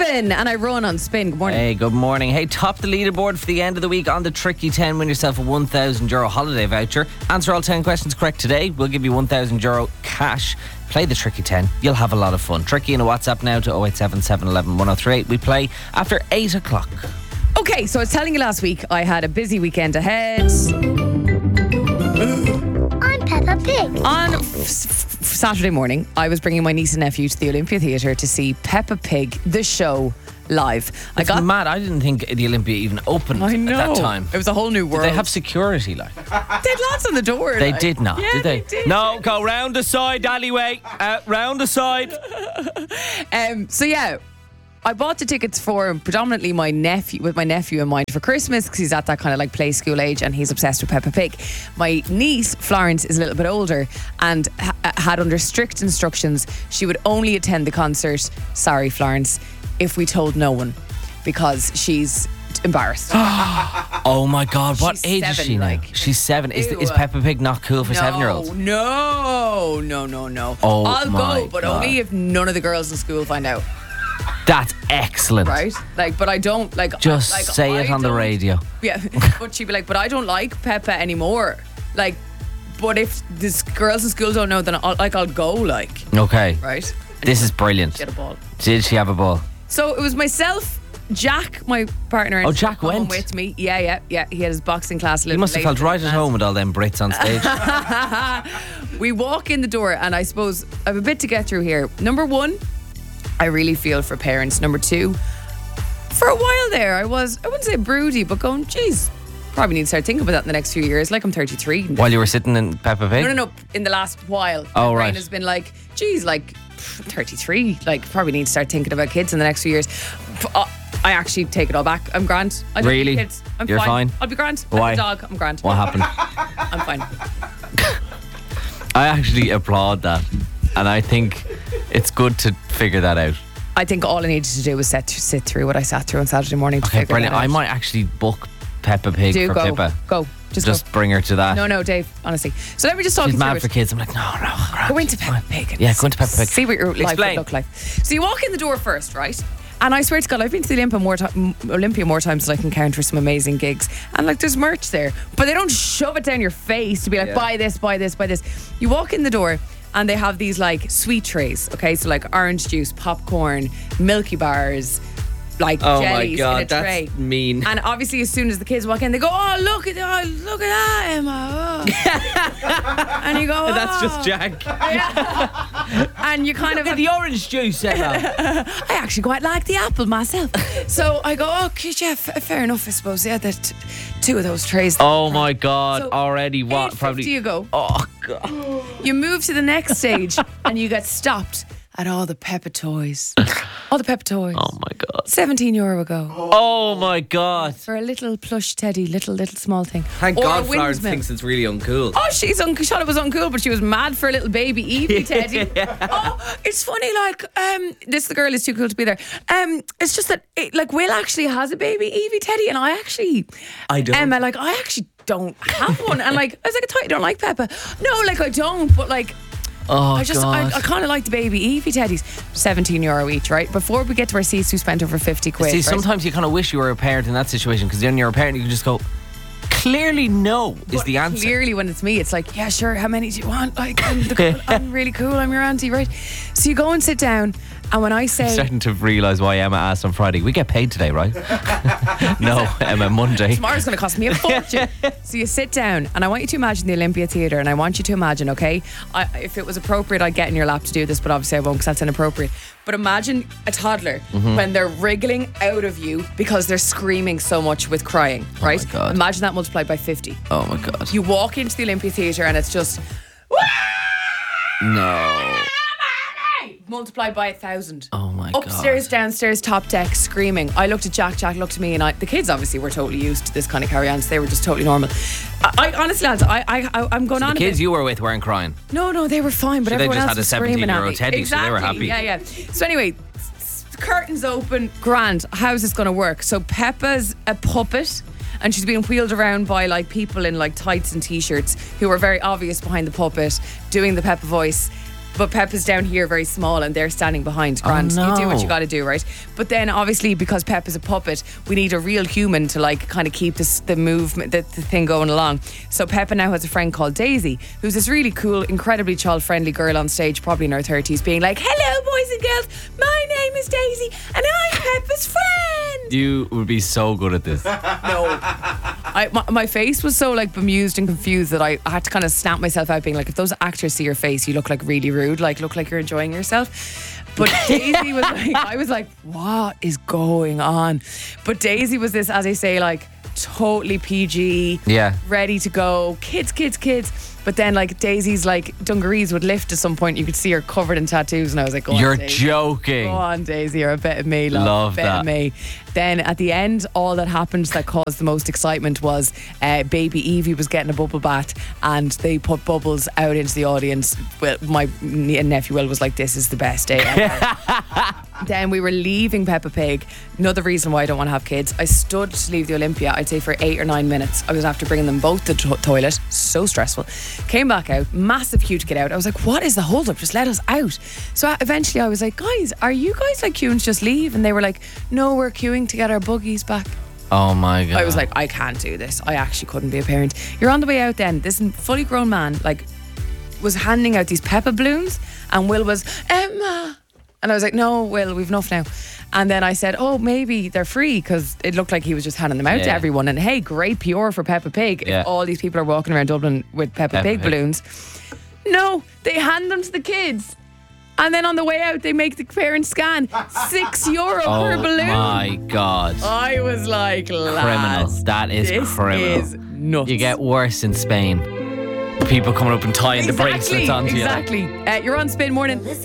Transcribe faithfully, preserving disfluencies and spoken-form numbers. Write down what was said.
Stephen, and I run on Spin. Good morning. Hey, good morning. Hey, top the leaderboard for the end of the week on the Tricky ten. Win yourself a one thousand euro holiday voucher. Answer all ten questions correct today. We'll give you one thousand euro cash. Play the Tricky ten. You'll have a lot of fun. Tricky in a WhatsApp now to oh eight seven, seven one one, one oh three eight. We play after eight o'clock. Okay, so I was telling you last week I had a busy weekend ahead. I'm Peppa Pig. On f- f- Saturday morning, I was bringing my niece and nephew to the Olympia Theatre to see Peppa Pig, the show, live. I It's mad. I didn't think the Olympia even opened I know. at that time. It was a whole new world. Did they have security like? They had lots on the door. They like. did not, Yeah, did they? they did. No, go round the side alleyway. Uh, round the side. Um, so yeah, I bought the tickets for predominantly my nephew, with my nephew in mind for Christmas, because he's at that kind of like play school age and he's obsessed with Peppa Pig. My niece Florence is a little bit older and ha- had under strict instructions she would only attend the concert. Sorry, Florence, if we told no one, because she's embarrassed. Oh my God, what She's age is seven, she now? like. She's seven. Is, Ew. is Peppa Pig not cool for no, seven-year-olds? No, no, no, no. Oh I'll my go, but God. only if none of the girls in school find out. That's excellent. Right? Like, but I don't like. Just like, say I it on the don't- radio. Yeah, but she'd be like, but I don't like Peppa anymore. Like, but if the girls in school don't know, then I'll, like I'll go. Like, Okay. right? This is brilliant. She had a ball. Did she have a ball? So it was myself, Jack, my partner. Oh, Jack home went? with me. Yeah, yeah, yeah. He had his boxing class. A You little must have later felt right than at that. home with all them Brits on stage. We walk in the door, and I suppose I have a bit to get through here. Number one, I really feel for parents. Number two, for a while there, I was, I wouldn't say broody, but going, geez, probably need to start thinking about that in the next few years. Like, I'm thirty-three. While you were sitting in Peppa Pig? No, no, no. In the last while, my Oh, brain right. has been like, geez, like pff, thirty-three. Like, probably need to start thinking about kids in the next few years. P- uh, I actually take it all back. I'm grand. I don't Really? need kids. I'm You're fine? I'll be grand. Why? I'm a dog. I'm grand. What happened? I'm fine. I actually applaud that. And I think it's good to figure that out. I think all I needed to do was sit, sit through what I sat through on Saturday morning to Okay, figure brilliant. that out. I might actually book Peppa Pig do for go. Pippa. Go. Just, Just go. bring her to that. No, no, Dave, honestly. So let me just talk She's you mad through for it. kids. I'm like, no, no. Crap, Go into she's Peppa fine. Pig. and Yeah, go into Peppa Pig. See what your life Explain. would look like. So you walk in the door first, right? And I swear to God, I've been to the Olympia more, ti- Olympia more times than I can count for some amazing gigs. And like, there's merch there, but they don't shove it down your face to be like, Yeah. buy this, buy this, buy this. You walk in the door and they have these like sweet trays, okay? So like orange juice, popcorn, Milky Bars, like Oh my jellies God, in a tray. that's mean. And obviously, as soon as the kids walk in, they go, "Oh, look at oh, look at that, Emma!" Oh. And you go, That's "Oh." just Jack. And you kind of Look at the orange juice, Emma. I actually quite like the apple myself. So I go, "Oh, okay, yeah, f- fair enough, I suppose. Yeah, that two of those trays." Oh my God, So, already what? eight fifty Probably. you go. Oh God. You move to the next stage and you get stopped at all the Peppa toys. All the Peppa toys. Oh my God. seventeen euro ago Oh my God. for a little plush teddy, little, little small thing. Thank Or a God Florence windmill. thinks it's really uncool. Oh, she's un- she thought it was uncool, but she was mad for a little baby Evie teddy. Oh, it's funny, like, um, this the girl is too cool to be there. Um, it's just that, it, like, Will actually has a baby Evie teddy, and I actually, I don't. Emma, like, I actually don't have one. And like, I was like, I thought you don't like Peppa. No, like, I don't, but like, Oh I just, God. I, I kind of like the baby Evie teddies. seventeen euro each, right? Before we get to our seats, we spent over fifty quid. See, right? sometimes you kind of wish you were a parent in that situation because then you're a parent, you can just go, clearly no is But the answer. Clearly, when it's me, it's like, yeah, sure. How many do you want? Like, I'm, the cool, I'm really cool. I'm your auntie, right? So you go and sit down, and when I I'm say starting to realise why Emma asked on Friday. We get paid today, right? No, Emma, Monday. tomorrow's going to cost me a fortune, so you sit down, and I want you to imagine the Olympia Theatre, and I want you to imagine, okay, I, if it was appropriate, I'd get in your lap to do this, but obviously I won't because that's inappropriate. But imagine a toddler Mm-hmm. when they're wriggling out of you because they're screaming so much with crying, right? my God. Imagine that multiplied by fifty. Oh my God. You walk into the Olympia Theatre, and it's just No. multiplied by a thousand. Oh my Upstairs, God. downstairs, top deck, screaming. I looked at Jack, Jack looked at me, and I, the kids obviously were totally used to this kind of carry-on, so they were just totally normal. I, I honestly, lads, I, I, I, I'm going The on. a kids bit. you were with weren't crying. No, no, they were fine, but So they everyone just else had a was screaming at seventeen-year-old me. teddy, so they were Exactly. happy. Yeah, yeah. So anyway, s- s- curtains open, grand. How's this going to work? So Peppa's a puppet, and she's being wheeled around by like people in like tights and t-shirts who are very obvious behind the puppet, doing the Peppa voice. but Peppa's down here very small and they're standing behind. Grand, Oh, no. you do what you got to do, right? But then obviously because Peppa's a puppet, we need a real human to like kind of keep this the movement, the, the thing going along. So Peppa now has a friend called Daisy, who's this really cool, incredibly child-friendly girl on stage, probably in her thirties, being like, "Hello, boys and girls, my name is Daisy, and I'm Peppa's friend." You would be so good at this. No, I, my, my face was so like bemused and confused that I, I had to kind of snap myself out, being like, if those actors see your face, you look like really rude, like look like you're enjoying yourself. But Daisy was like, I was like, what is going on? But Daisy was this, as I say, like totally P G, Yeah. ready to go, kids, kids, kids. But then like Daisy's like dungarees would lift at some point. You could see her covered in tattoos, and I was like, go on, You're Daisy. joking. Go on, Daisy, you're a bit of me, love. Love a bit that. of me. Then at the end, all that happened that caused the most excitement was uh, baby Evie was getting a bubble bath, and they put bubbles out into the audience. Well, my nephew Will was like, "This is the best day ever." Then we were leaving Peppa Pig. Another reason why I don't want to have kids. I stood to leave the Olympia, I'd say for eight or nine minutes. I was after bringing them both to the to- toilet. So stressful. Came back out, massive queue to get out. I was like, what is the hold up? Just let us out. So I, eventually I was like, guys, are you guys like queuing to just leave? And they were like, no, we're queuing to get our buggies back. Oh my God. I was like, I can't do this. I actually couldn't be a parent. You're on the way out then. This fully grown man like was handing out these Peppa balloons, and Will was, Emma. And I was like, no, Will, we've enough now. And then I said, oh, maybe they're free, because it looked like he was just handing them out to Yeah. everyone. And hey, great P R for Peppa Pig. Yeah. If all these people are walking around Dublin with Peppa, Peppa Pig, Pig. balloons. No, they hand them to the kids. And then on the way out, they make the parents scan. Six euro per oh balloon. my God. I was like, Criminal. lads, That is this criminal. is nuts. You get worse in Spain. People coming up and tying the bracelets onto exactly. you. Exactly. Uh, you're on Spin Morning.